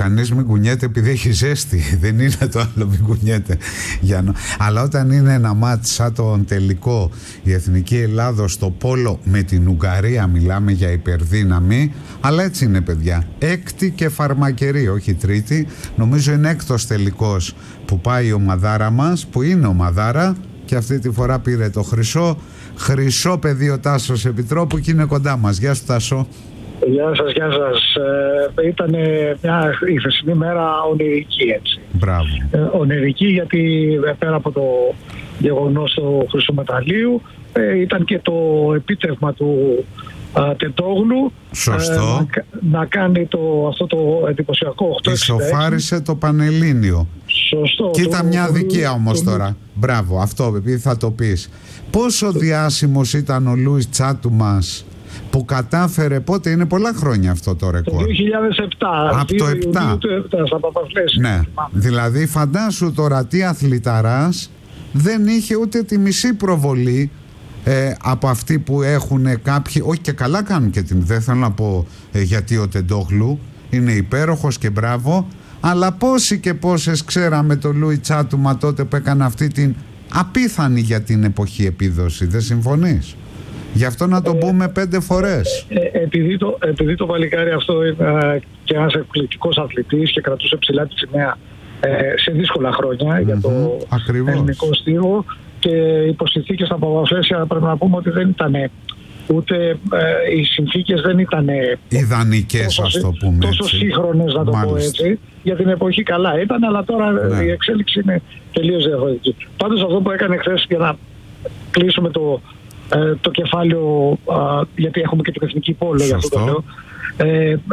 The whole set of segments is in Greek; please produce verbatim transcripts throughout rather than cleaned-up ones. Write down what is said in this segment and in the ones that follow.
κανείς μην κουνιέται επειδή έχει ζέστη. Δεν είναι το άλλο, μην κουνιέται. Για να... Αλλά όταν είναι ένα μάτς σαν τον τελικό, η Εθνική Ελλάδος στο πόλο με την Ουγγαρία, μιλάμε για υπερδύναμη. Αλλά έτσι είναι, παιδιά. Έκτη και φαρμακερή, όχι τρίτη. Νομίζω είναι έκτος τελικός που πάει η ομαδάρα μας, που είναι ομαδάρα, και αυτή τη φορά πήρε το χρυσό. Χρυσό παιδί ο Τάσος Επιτρόπου και είναι κοντά μας. Γεια σου, Τάσο. Γεια σας, γεια σας. Ε, ήταν μια η χθεσινή μέρα ονειρική, έτσι. Μπράβο. Ε, ονειρική γιατί πέρα από το γεγονός του χρυσού μεταλλίου ε, ήταν και το επίτευγμα του α, Τεντόγλου. Σωστό. Ε, να, να κάνει το, αυτό το εντυπωσιακό οκτώ εξήντα έξι. Ισοφάρισε το Πανελλήνιο. Σωστό. Κοίτα μια αδικία όμως το... τώρα. Μπράβο, αυτό επειδή θα το πεις. Πόσο το... διάσημος ήταν ο Λούις Τσάτουμας που κατάφερε, πότε, είναι πολλά χρόνια αυτό το ρεκόρ. Το δύο χιλιάδες επτά. Από το επτά. Στα Παπαφλέσια. Ναι. Δηλαδή φαντάσου τώρα τι αθληταράς δεν είχε ούτε τη μισή προβολή ε, από αυτοί που έχουν κάποιοι, όχι και καλά κάνουν και την, δεν θέλω να πω ε, γιατί ο Τεντόγλου είναι υπέροχος και μπράβο, αλλά πόσοι και πόσες ξέραμε το Λούι Τσάτουμα τότε που έκανε αυτή την απίθανη για την εποχή επίδοση. Δεν συμφωνείς? Γι' αυτό να το ε, πούμε πέντε φορές. Ε, επειδή, το, επειδή το παλικάρι αυτό είναι και ένας εκπληκτικός αθλητής και κρατούσε ψηλά τη σημαία ε, σε δύσκολα χρόνια mm-hmm, για το ακριβώς. ελληνικό στίβο, και οι συνθήκες στα Παπαφλέσια πρέπει να πούμε ότι δεν ήταν ούτε ε, οι συνθήκες δεν ήταν ιδανικές, ας το πούμε τόσο έτσι. σύγχρονες, να το Μάλιστα. πω έτσι. Για την εποχή καλά ήταν, αλλά τώρα ναι. η εξέλιξη είναι τελείως διαφορετική. Πάντως αυτό που έκανε χθες, για να κλείσουμε το, ε, το κεφάλαιο, ε, γιατί έχουμε και την εθνική πόλο, για αυτό το λέω, ε, ε, ε,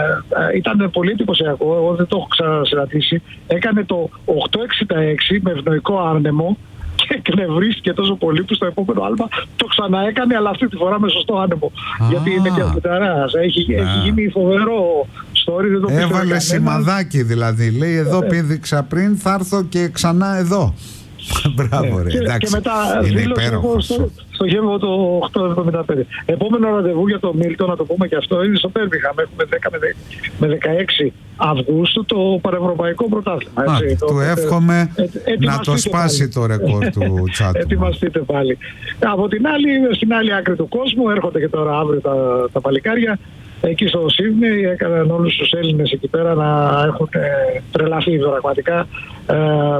ήταν πολύ εντυπωσιακό. Εγώ δεν το έχω ξανασυναντήσει. Έκανε το οκτώ εξήντα έξι με ευνοϊκό άνεμο και εκνευρίστηκε τόσο πολύ που στο επόμενο άλμα το ξαναέκανε, αλλά αυτή τη φορά με σωστό άνεμο. Α, γιατί είναι και αθληταράς. Έχει, έχει γίνει φοβερό story. Δεν το έβαλε σημαδάκι δηλαδή. Λέει εδώ ε, πήδηξα πριν, θα έρθω και ξανά εδώ. Μπράβο, ρε. Και, εντάξει, και μετά είναι υπέροχος. Στο, στο γεύμα το οκτώ εβδομήντα πέντε. Επόμενο ραντεβού για το Μίλτο, να το πούμε και αυτό, είναι στο Πέρμιχαμ. Έχουμε δέκα με δεκαέξι Αυγούστου το Πανευρωπαϊκό Πρωτάθλημα. Α, το, του εύχομαι ε, ε, να το σπάσει πάλι το ρεκόρ του Τσάτου. Ετοιμαστείτε πάλι. Από την άλλη, στην άλλη άκρη του κόσμου, έρχονται και τώρα αύριο τα, τα παλικάρια. Εκεί στο Σίδνεϊ έκαναν όλους τους Έλληνες εκεί πέρα να έχουν ε, τρελαθεί πραγματικά. Ε,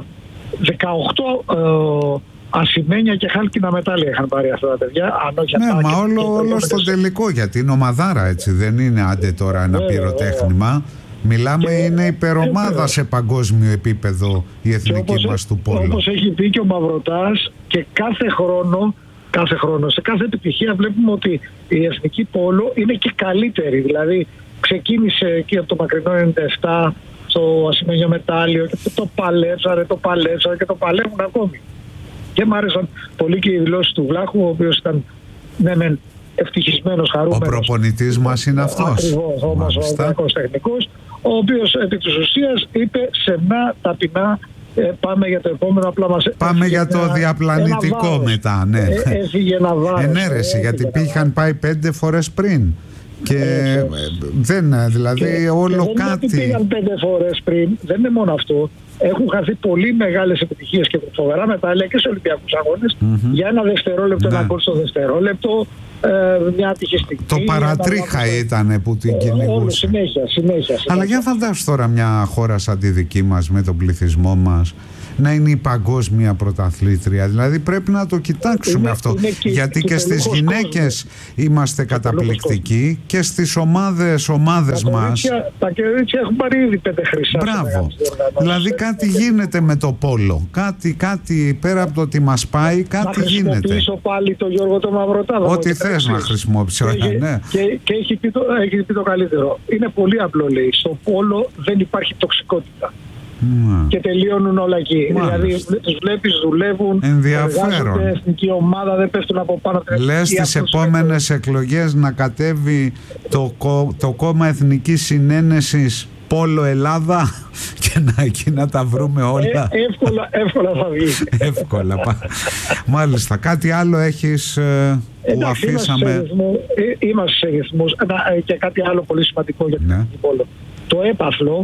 δεκαοκτώ ε, ασημένια και χάλκινα μετάλλια είχαν πάρει αυτά τα παιδιά. Αν όχι ναι, αυτά, μα και, όλο, και όλο στο τελικό, γιατί είναι ομαδάρα, έτσι. Δεν είναι άντε τώρα ένα yeah, πυροτέχνημα. Yeah. Μιλάμε, και, είναι υπερομάδα yeah, σε παγκόσμιο επίπεδο η εθνική όπως, μας του πόλο. Όπως έχει πει και ο Μαυροτάς, και κάθε χρόνο, κάθε χρόνο, σε κάθε επιτυχία βλέπουμε ότι η εθνική πόλο είναι και καλύτερη. Δηλαδή ξεκίνησε εκεί από το μακρινό ενενήντα επτά το ασημένιο μετάλλιο και το, το παλέψαρε, το παλέψαρε και το παλεύουν ακόμη. Και μου άρεσαν πολύ και οι δηλώσεις του Βλάχου, ο οποίος ήταν ναι, μεν ευτυχισμένος, χαρούμενος. Ο προπονητής μας είναι αυτός. Ακριβώς, όμως ο Ολυμπιακός τεχνικός, ο οποίος επί της ουσίας είπε σεμνά, ταπεινά, ε, πάμε για το επόμενο, απλά μας πάμε για το ένα, διαπλανητικό ένα μετά, ναι. Ε, έφυγε ένα βάρος. Ενέρεση, γιατί είχαν πάει πέντε φορές πριν. Και ε, δεν, δηλαδή και, όλο και κάτι. Δεν πήγαν πέντε φορές πριν, δεν είναι μόνο αυτό. Έχουν χαθεί πολύ μεγάλες επιτυχίες και φοβερά μετάλλια και σε Ολυμπιακούς αγώνες mm-hmm. για ένα δευτερόλεπτο, ναι. ένα γκολ στο δευτερόλεπτο, ε, μια ατυχιστική. Το παρατρίχα ένα... ήταν που την κυνηγούσε. Συνέχεια, συνέχεια. Αλλά για φαντάσου τώρα μια χώρα σαν τη δική μας με τον πληθυσμό μας να είναι η παγκόσμια πρωταθλήτρια. Δηλαδή πρέπει να το κοιτάξουμε είναι, αυτό. Είναι και, γιατί και, και στις γυναίκες κόσμος. Είμαστε καταπληκτικοί και στις ομάδες, ομάδες τα μας. Τα κορίτσια έχουν πάρει ήδη πέντε χρυσά. Μπράβο. Δηλαδή κάτι γίνεται με το πόλο. Κάτι, κάτι πέρα από το ότι μας πάει, κάτι να γίνεται. Να χρησιμοποιήσω πάλι το Γιώργο το Μαυροτά. Ό,τι θες να χρησιμοποιήσω. Και, ναι. και, και έχει, πει το, έχει πει το καλύτερο. Είναι πολύ απλό, λέει. Στο πόλο δεν υπάρχει τοξικότητα. Mm. Και τελειώνουν όλα εκεί. Μάλιστα. Δηλαδή τους βλέπεις, δουλεύουν, ενδιαφέρον. Εθνική ομάδα, δεν πέφτουν από πάνω. Λες τις επόμενες εκλογές να κατέβει το, το κόμμα Εθνικής Συνένεσης Πόλο Ελλάδα και να εκεί να τα βρούμε όλα. Ε, εύκολα, εύκολα θα βγει. Εύκολα. Μάλιστα. Κάτι άλλο έχεις ε, που εντάξει, αφήσαμε? Είμαστε σε ρυθμούς. Και κάτι άλλο πολύ σημαντικό για την ναι. Εθνική Πόλο. Το έπαθλο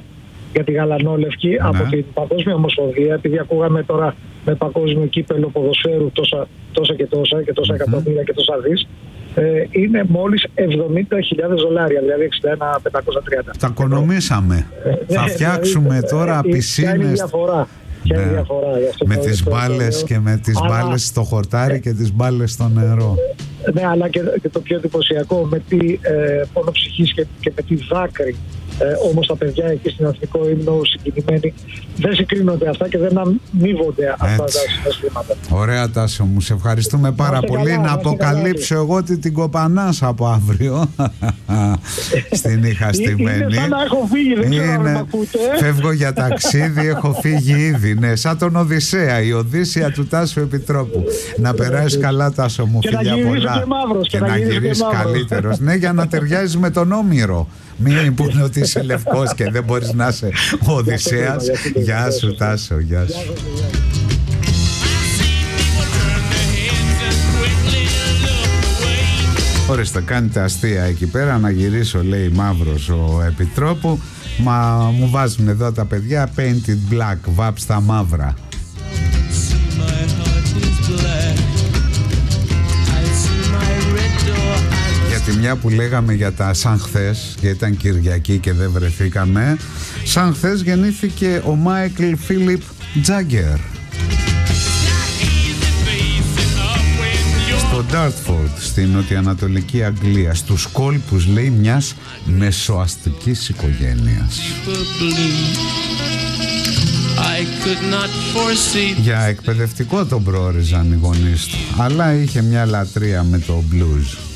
για τη γαλανόλευκη, ναι, από την Παγκόσμια Ομοσπονδία, επειδή ακούγαμε τώρα με παγκόσμιο κύπελο ποδοσφαίρου τόσα, τόσα και τόσα και τόσα mm-hmm. εκατομμύρια και τόσα δις, ε, είναι μόλις εβδομήντα χιλιάδες δολάρια, δηλαδή εξήντα ένα χιλιάδες πεντακόσια τριάντα. Τα οικονομήσαμε. Ε, θα φτιάξουμε δηλαδή, τώρα ε, πισίνες. Ποια είναι η διαφορά. Ναι. διαφορά με το τις μπάλες και με τις αλλά... μπάλες στο χορτάρι ε... και τις μπάλες στο νερό. Ναι, αλλά και, και το πιο εντυπωσιακό, με τι ε, πόνο ψυχής και, και με τι δάκρυ. Ε, όμως τα παιδιά εκεί στην Εθνικό Ύμνο συγκινημένοι δεν συγκρίνονται αυτά και δεν αμείβονται αυτά τα συναισθήματα. Ωραία, Τάσο μου, σε ευχαριστούμε πάρα πολύ. Καλά, να αποκαλύψω καλά, εγώ ότι την κοπανάς από αύριο στην είχα στημένη. Είναι σαν να έχω φύγει, δεν ξέρω αν με ακούτε. Φεύγω για ταξίδι, έχω φύγει ήδη. Ναι, σαν τον Οδυσσέα, η Οδύσσεια του Τάσου Επιτρόπου. Να περάσει καλά, Τάσο μου, φιλιά πολλά. Και, μαύρος, και, και να γυρίσει καλύτερος. Ναι, για να ταιριάζει με τον Όμηρο. Μην πούνε ότι είσαι λευκός και δεν μπορείς να είσαι ο Οδυσσέας. Γεια σου, Τάσο, γεια σου. Ορίστε, κάνετε αστεία εκεί πέρα, να γυρίσω, λέει, μαύρος ο Επιτρόπου. Μα μου βάζουν εδώ τα παιδιά painted black, βάψτα μαύρα. Γιατί μια που λέγαμε για τα σαν χθες, γιατί ήταν Κυριακή και δεν βρεθήκαμε, σαν χθες γεννήθηκε ο Μάικλ Φίλιπ Τζάγκερ στο Ντάρτφορντ, στην νοτιοανατολική Αγγλία, στους κόλπους, λέει, μιας μεσοαστικής οικογένειας. Για εκπαιδευτικό τον προόριζαν οι γονείς του, αλλά είχε μια λατρεία με το blues.